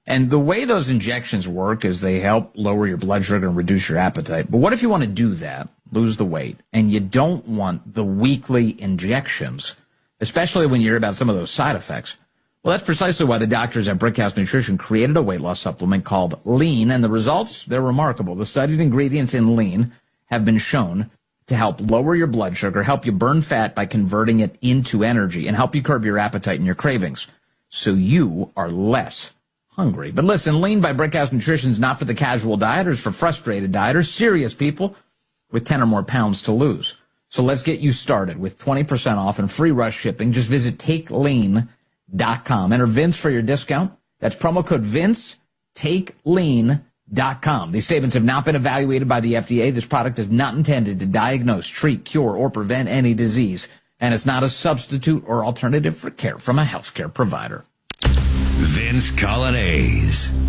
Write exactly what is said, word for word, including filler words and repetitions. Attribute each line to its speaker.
Speaker 1: And the way those injections work is they help lower your blood sugar and reduce your appetite. But what if you want to do that, lose the weight, and you don't want the weekly injections, especially when you hear about some of those side effects? Well, that's precisely why the doctors at Brickhouse Nutrition created a weight loss supplement called Lean, and the results, they're remarkable. The studied ingredients in Lean have been shown to help lower your blood sugar, help you burn fat by converting it into energy, and help you curb your appetite and your cravings, so you are less hungry. But listen, Lean by Brickhouse Nutrition is not for the casual dieters, for frustrated dieters, serious people with ten or more pounds to lose. So let's get you started with twenty percent off and free rush shipping. Just visit take lean dot com. Enter Vince for your discount. That's promo code Vince, take lean dot com. These statements have not been evaluated by the F D A. This product is not intended to diagnose, treat, cure, or prevent any disease, and it's not a substitute or alternative for care from a healthcare provider.
Speaker 2: Vince Coglianese.